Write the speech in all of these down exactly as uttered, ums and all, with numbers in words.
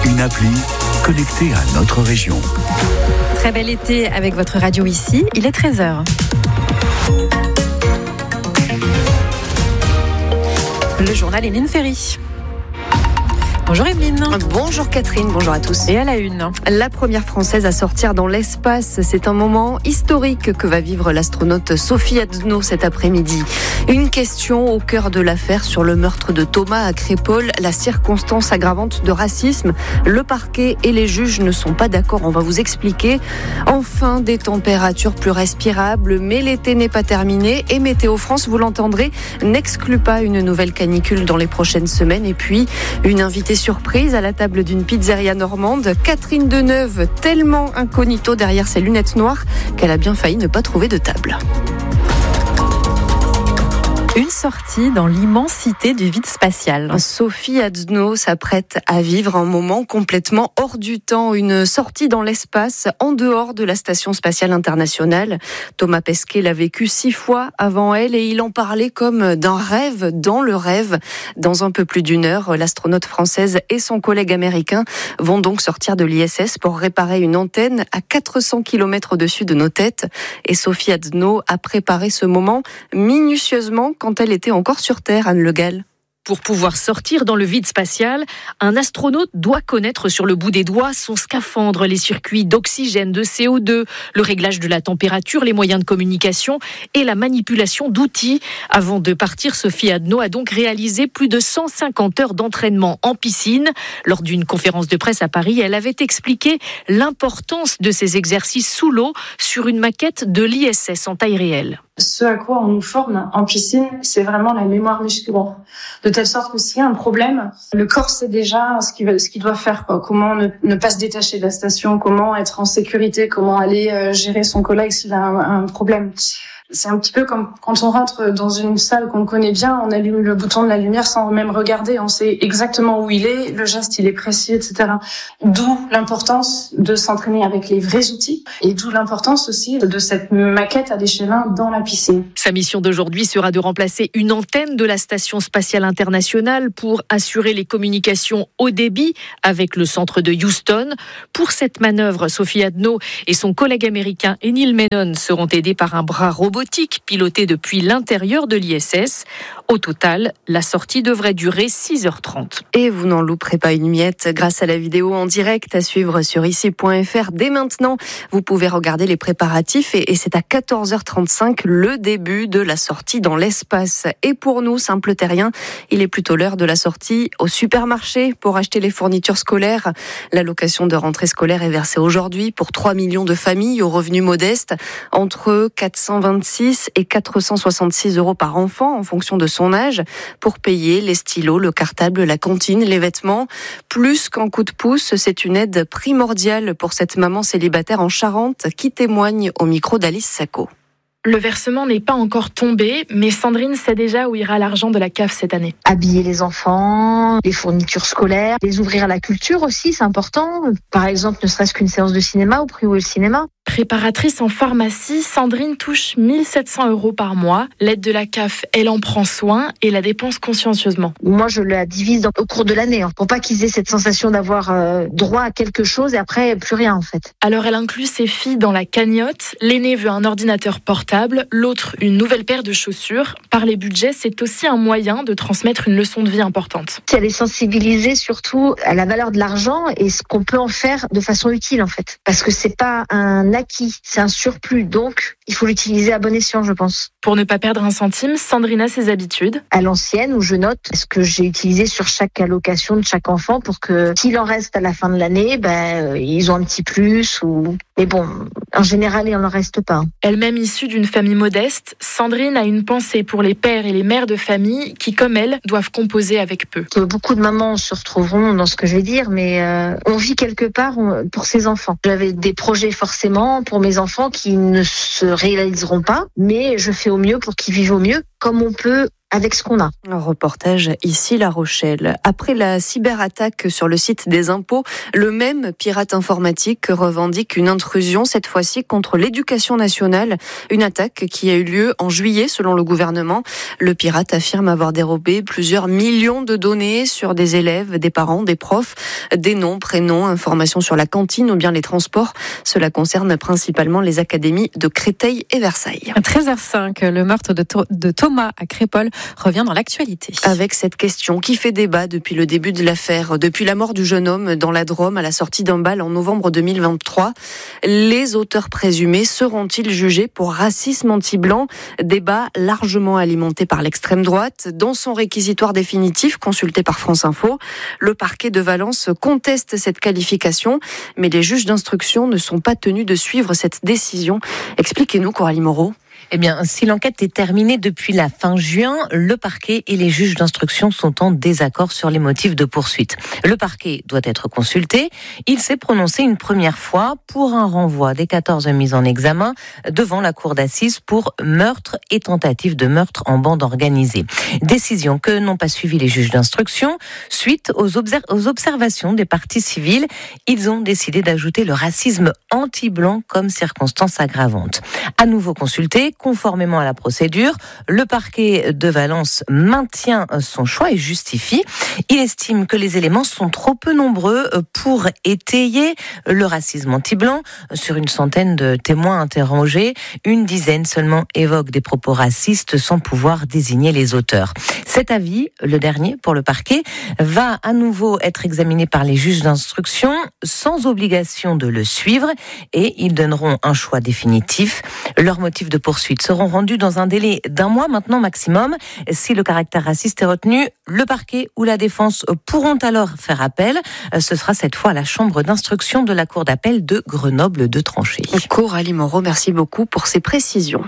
une appli connectée à notre région. Très bel été avec votre radio ici, il est treize heures. Le journal Émeline Ferry. Bonjour Evelyne. Bonjour Catherine, bonjour à tous. Et à la une. La première Française à sortir dans l'espace, c'est un moment historique que va vivre l'astronaute Sophie Adno cet après-midi. Une question au cœur de l'affaire sur le meurtre de Thomas à Crépol, la circonstance aggravante de racisme. Le parquet et les juges ne sont pas d'accord, on va vous expliquer. Enfin, des températures plus respirables, mais l'été n'est pas terminé et Météo France, vous l'entendrez, n'exclut pas une nouvelle canicule dans les prochaines semaines. Et puis, une invitée surprise à la table d'une pizzeria normande, Catherine Deneuve, tellement incognito derrière ses lunettes noires qu'elle a bien failli ne pas trouver de table. Une sortie dans l'immensité du vide spatial. Sophie Adno s'apprête à vivre un moment complètement hors du temps. Une sortie dans l'espace, en dehors de la Station Spatiale Internationale. Thomas Pesquet l'a vécu six fois avant elle et il en parlait comme d'un rêve dans le rêve. Dans un peu plus d'une heure, l'astronaute française et son collègue américain vont donc sortir de l'I S S pour réparer une antenne à quatre cents kilomètres au-dessus de nos têtes. Et Sophie Adno a préparé ce moment minutieusement quand elle était encore sur Terre, Anne Le Gall. Pour pouvoir sortir dans le vide spatial, un astronaute doit connaître sur le bout des doigts son scaphandre, les circuits d'oxygène, de C O deux, le réglage de la température, les moyens de communication et la manipulation d'outils. Avant de partir, Sophie Adno a donc réalisé plus de cent cinquante heures d'entraînement en piscine. Lors d'une conférence de presse à Paris, elle avait expliqué l'importance de ces exercices sous l'eau sur une maquette de l'I S S en taille réelle. Ce à quoi on nous forme en piscine, c'est vraiment la mémoire musculaire. De telle sorte que s'il y a un problème, le corps sait déjà ce qu'il, ce qu'il doit faire, quoi. Comment ne, ne pas se détacher de la station, comment être en sécurité, comment aller euh, gérer son collègue s'il a un, un problème. C'est un petit peu comme quand on rentre dans une salle qu'on connaît bien, on allume le bouton de la lumière sans même regarder, on sait exactement où il est, le geste il est précis, et cetera. D'où l'importance de s'entraîner avec les vrais outils et d'où l'importance aussi de cette maquette à l'échelle un dans la piscine. Sa mission d'aujourd'hui sera de remplacer une antenne de la Station Spatiale Internationale pour assurer les communications haut débit avec le centre de Houston. Pour cette manœuvre, Sophie Adno et son collègue américain Neil Menon seront aidés par un bras robotique piloté depuis l'intérieur de l'I S S. Au total, la sortie devrait durer six heures trente. Et vous n'en louperez pas une miette grâce à la vidéo en direct à suivre sur ici point f r. Dès maintenant, vous pouvez regarder les préparatifs et, et c'est à quatorze heures trente-cinq le début de la sortie dans l'espace. Et pour nous, simples terriens, il est plutôt l'heure de la sortie au supermarché pour acheter les fournitures scolaires. L'allocation de rentrée scolaire est versée aujourd'hui pour trois millions de familles aux revenus modestes, entre quatre cent vingt-six et quatre cent soixante-six euros par enfant en fonction de son âge pour payer les stylos, le cartable, la cantine, les vêtements. Plus qu'un coup de pouce, c'est une aide primordiale pour cette maman célibataire en Charente qui témoigne au micro d'Alice Sacco. Le versement n'est pas encore tombé, mais Sandrine sait déjà où ira l'argent de la C A F cette année. Habiller les enfants, les fournitures scolaires, les ouvrir à la culture aussi, c'est important. Par exemple, ne serait-ce qu'une séance de cinéma au prix où est le cinéma. Préparatrice en pharmacie, Sandrine touche mille sept cents euros par mois. L'aide de la C A F, elle en prend soin et la dépense consciencieusement. Moi, je la divise dans, au cours de l'année, hein, pour pas qu'ils aient cette sensation d'avoir euh, droit à quelque chose et après plus rien en fait. Alors elle inclut ses filles dans la cagnotte. L'aînée veut un ordinateur portable, l'autre une nouvelle paire de chaussures. Par les budgets, c'est aussi un moyen de transmettre une leçon de vie importante. Elle est sensibilisée surtout à la valeur de l'argent et ce qu'on peut en faire de façon utile en fait. Parce que c'est pas un acquis, c'est un surplus. Donc, il faut l'utiliser à bon escient, je pense. Pour ne pas perdre un centime, Sandrine a ses habitudes. À l'ancienne, où je note ce que j'ai utilisé sur chaque allocation de chaque enfant pour que, qu'il en reste à la fin de l'année, ben, ils ont un petit plus ou... Mais bon, en général, il n'en reste pas. Elle-même issue d'une famille modeste, Sandrine a une pensée pour les pères et les mères de famille qui, comme elle, doivent composer avec peu. Beaucoup de mamans se retrouveront dans ce que je vais dire, mais euh, on vit quelque part pour ses enfants. J'avais des projets forcément pour mes enfants qui ne se réaliseront pas, mais je fais au mieux pour qu'ils vivent au mieux, comme on peut avec ce qu'on a. Un reportage ici La Rochelle. Après la cyberattaque sur le site des impôts, le même pirate informatique revendique une intrusion, cette fois-ci contre l'éducation nationale. Une attaque qui a eu lieu en juillet selon le gouvernement. Le pirate affirme avoir dérobé plusieurs millions de données sur des élèves, des parents, des profs, des noms, prénoms, informations sur la cantine ou bien les transports. Cela concerne principalement les académies de Créteil et Versailles. À treize heures cinq, le meurtre de, to- de Thomas à Crépol revient dans l'actualité. Avec cette question qui fait débat depuis le début de l'affaire, depuis la mort du jeune homme dans la Drôme à la sortie d'un bal en novembre deux mille vingt-trois, les auteurs présumés seront-ils jugés pour racisme anti-blanc ? Débat largement alimenté par l'extrême droite. Dans son réquisitoire définitif consulté par France Info, le parquet de Valence conteste cette qualification, mais les juges d'instruction ne sont pas tenus de suivre cette décision. Expliquez-nous, Coralie Moreau. Eh bien, si l'enquête est terminée depuis la fin juin, le parquet et les juges d'instruction sont en désaccord sur les motifs de poursuite. Le parquet doit être consulté. Il s'est prononcé une première fois pour un renvoi des quatorze mises en examen devant la cour d'assises pour meurtre et tentative de meurtre en bande organisée. Décision que n'ont pas suivi les juges d'instruction. Suite aux, obser- aux observations des parties civiles, ils ont décidé d'ajouter le racisme anti-blanc comme circonstance aggravante. À nouveau consulté, conformément à la procédure, le parquet de Valence maintient son choix et justifie. Il estime que les éléments sont trop peu nombreux pour étayer le racisme anti-blanc. Sur une centaine de témoins interrogés, une dizaine seulement évoquent des propos racistes sans pouvoir désigner les auteurs. Cet avis, le dernier pour le parquet, va à nouveau être examiné par les juges d'instruction sans obligation de le suivre et ils donneront un choix définitif. Leurs motifs de poursuite seront rendus dans un délai d'un mois maintenant maximum. Si le caractère raciste est retenu, le parquet ou la défense pourront alors faire appel. Ce sera cette fois à la chambre d'instruction de la cour d'appel de Grenoble de trancher. Coralie Moreau, merci beaucoup pour ces précisions.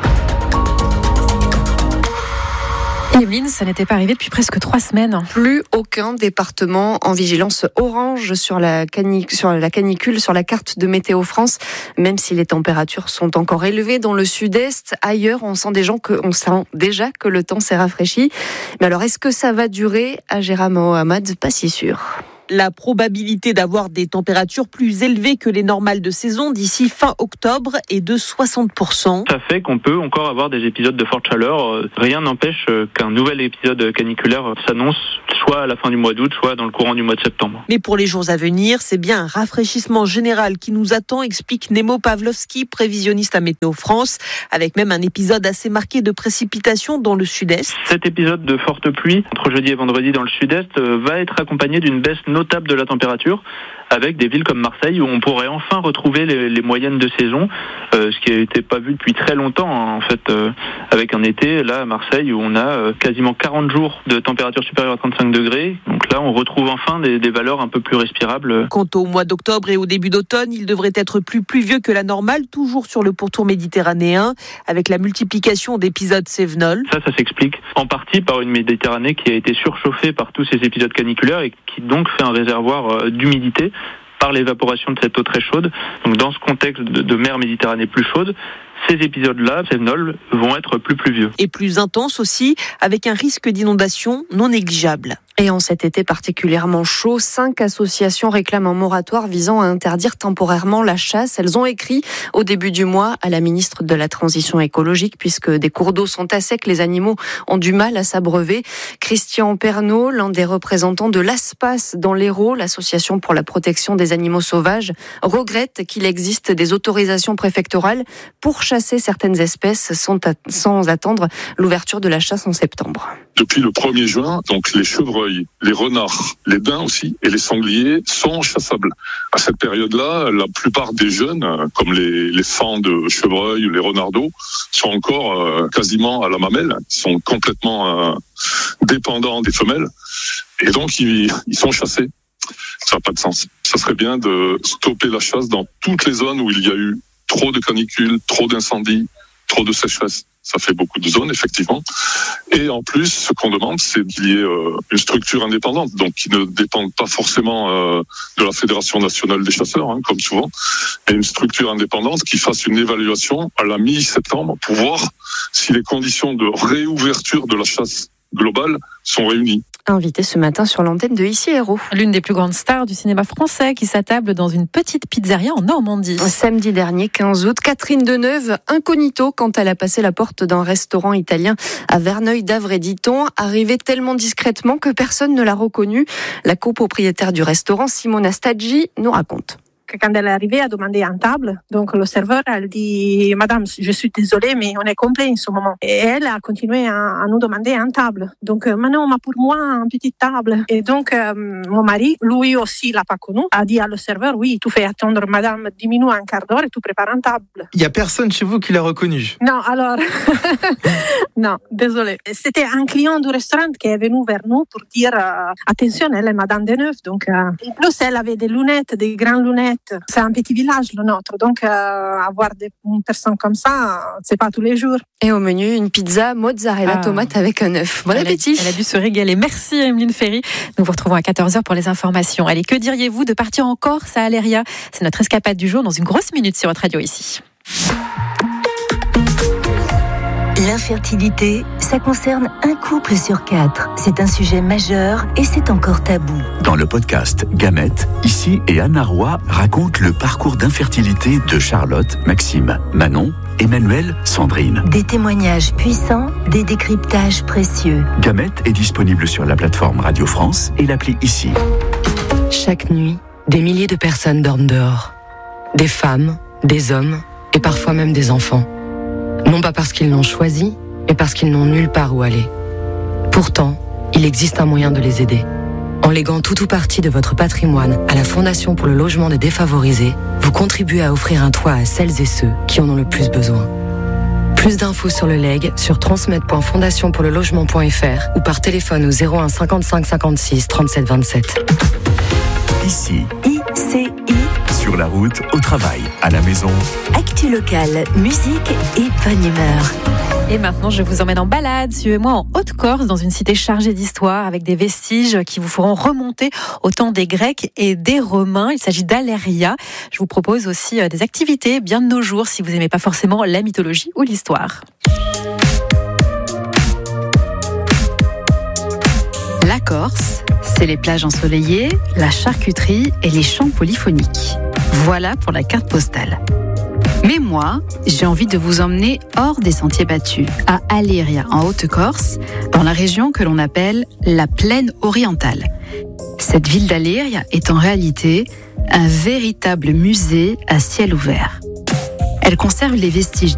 Emeline, ça n'était pas arrivé depuis presque trois semaines. Plus aucun département en vigilance orange sur la, cani- sur la canicule, sur la carte de Météo France, même si les températures sont encore élevées dans le sud-est. Ailleurs, on sent, des gens que, on sent déjà que le temps s'est rafraîchi. Mais alors, est-ce que ça va durer ? À Gérard Mohamed, pas si sûr. La probabilité d'avoir des températures plus élevées que les normales de saison d'ici fin octobre est de soixante pour cent. Ça fait qu'on peut encore avoir des épisodes de forte chaleur. Rien n'empêche qu'un nouvel épisode caniculaire s'annonce soit à la fin du mois d'août, soit dans le courant du mois de septembre. Mais pour les jours à venir, c'est bien un rafraîchissement général qui nous attend, explique Nemo Pavlovski, prévisionniste à Météo France, avec même un épisode assez marqué de précipitations dans le sud-est. Cet épisode de forte pluie, entre jeudi et vendredi dans le sud-est, va être accompagné d'une baisse notable de la température, avec des villes comme Marseille où on pourrait enfin retrouver les, les moyennes de saison, euh, ce qui n'était pas vu depuis très longtemps, hein, en fait, euh, avec un été, là, à Marseille, où on a euh, quasiment quarante jours de température supérieure à trente-cinq degrés. Donc là, on retrouve enfin des, des valeurs un peu plus respirables. Quant au mois d'octobre et au début d'automne, il devrait être plus pluvieux que la normale, toujours sur le pourtour méditerranéen, avec la multiplication d'épisodes cévenols. Ça, ça s'explique en partie par une Méditerranée qui a été surchauffée par tous ces épisodes caniculaires et qui donc fait un réservoir euh, d'humidité par l'évaporation de cette eau très chaude. Donc dans ce contexte de, de mer Méditerranée plus chaude, ces épisodes-là, cévenols, vont être plus pluvieux. Et plus intenses aussi, avec un risque d'inondation non négligeable. Et en cet été particulièrement chaud, cinq associations réclament un moratoire visant à interdire temporairement la chasse. Elles ont écrit au début du mois à la ministre de la Transition écologique, puisque des cours d'eau sont à sec, les animaux ont du mal à s'abreuver. Christian Pernaut, l'un des représentants de l'ASPAS dans l'Hérault, l'association pour la protection des animaux sauvages, regrette qu'il existe des autorisations préfectorales pour chasser certaines espèces sans attendre l'ouverture de la chasse en septembre. Depuis le premier juin, donc les chevreuils, les renards, les daims aussi et les sangliers sont chassables. À cette période-là, la plupart des jeunes, comme les, les fans de chevreuil, les renardeaux, sont encore euh, quasiment à la mamelle. Ils sont complètement euh, dépendants des femelles et donc ils, ils sont chassés. Ça n'a pas de sens. Ça serait bien de stopper la chasse dans toutes les zones où il y a eu trop de canicules, trop d'incendies, trop de sécheresse. Ça fait beaucoup de zones, effectivement. Et en plus, ce qu'on demande, c'est qu'il y ait euh, une structure indépendante, donc qui ne dépende pas forcément euh, de la Fédération nationale des chasseurs, hein, comme souvent, mais une structure indépendante qui fasse une évaluation à la mi-septembre pour voir si les conditions de réouverture de la chasse globale sont réunies. Invité ce matin sur l'antenne de Ici Héros. L'une des plus grandes stars du cinéma français qui s'attable dans une petite pizzeria en Normandie. Samedi dernier, quinze août, Catherine Deneuve, incognito quand elle a passé la porte d'un restaurant italien à Verneuil-d'Avray, dit-on, arrivée tellement discrètement que personne ne l'a reconnue. La copropriétaire du restaurant, Simona Staggi, nous raconte. Quand elle est arrivée, elle a demandé un table. Donc le serveur, elle dit « Madame, je suis désolée, mais on est complet en ce moment ». Et elle a continué à, à nous demander un table. Donc euh, « Maintenant, pour moi, une petite table ». Et donc euh, mon mari, lui aussi, l'a pas connu, a dit à le serveur « Oui, tu fais attendre Madame dix minutes, un quart d'heure et tu prépares une table ». Il n'y a personne chez vous qui l'a reconnue? Non, alors... non, désolée. C'était un client du restaurant qui est venu vers nous pour dire euh, « Attention, elle est Madame Deneuve ». Donc, euh, en plus, elle avait des lunettes, des grandes lunettes. C'est un petit village, le nôtre. Donc, euh, avoir des personnes comme ça, c'est pas tous les jours. Et au menu, une pizza mozzarella ah. tomate avec un œuf. Bon elle appétit. A, elle a dû se régaler. Merci Emeline Ferry. Nous vous retrouvons à quatorze heures pour les informations. Allez, que diriez-vous de partir en Corse à Aléria? C'est notre escapade du jour dans une grosse minute sur votre radio ici. L'infertilité, ça concerne un couple sur quatre. C'est un sujet majeur et c'est encore tabou. Dans le podcast Gamètes, Ici et Anna Roy racontent le parcours d'infertilité de Charlotte, Maxime, Manon, Emmanuel, Sandrine. Des témoignages puissants, des décryptages précieux. Gamètes est disponible sur la plateforme Radio France et l'appli Ici. Chaque nuit, des milliers de personnes dorment dehors. Des femmes, des hommes et parfois même des enfants. Non pas parce qu'ils l'ont choisi, mais parce qu'ils n'ont nulle part où aller. Pourtant, il existe un moyen de les aider. En léguant tout ou partie de votre patrimoine à la Fondation pour le logement des défavorisés, vous contribuez à offrir un toit à celles et ceux qui en ont le plus besoin. Plus d'infos sur le legs sur transmettre point fondation pour le logement point f r ou par téléphone au zéro un cinquante-cinq cinquante-six trente-sept vingt-sept. Ici. I C I. Sur la route, au travail, à la maison. Actu locale, musique et bonne humeur. Et maintenant, je vous emmène en balade. Suivez-moi en Haute-Corse, dans une cité chargée d'histoire, avec des vestiges qui vous feront remonter au temps des Grecs et des Romains. Il s'agit d'Aléria. Je vous propose aussi des activités bien de nos jours, si vous n'aimez pas forcément la mythologie ou l'histoire. La Corse, c'est les plages ensoleillées, la charcuterie et les chants polyphoniques. Voilà pour la carte postale. Mais moi, j'ai envie de vous emmener hors des sentiers battus, à Aléria, en Haute-Corse, dans la région que l'on appelle la Plaine orientale. Cette ville d'Aléria est en réalité un véritable musée à ciel ouvert. Elle conserve les vestiges